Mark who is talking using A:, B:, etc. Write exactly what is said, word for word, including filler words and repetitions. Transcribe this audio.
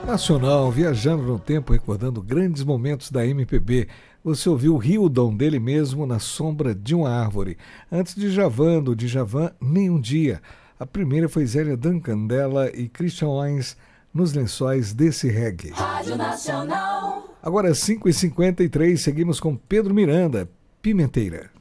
A: Nacional, viajando no tempo, recordando grandes momentos da M P B. Você ouviu Hildon, dele mesmo, Na Sombra de uma Árvore. Antes de Djavan, do Djavan, Nem um Dia. A primeira foi Zélia Duncan, dela, e Christian Wines, Nos Lençóis desse Reggae.
B: Rádio Nacional.
A: Agora, cinco e cinquenta e três, seguimos com Pedro Miranda, Pimenteira.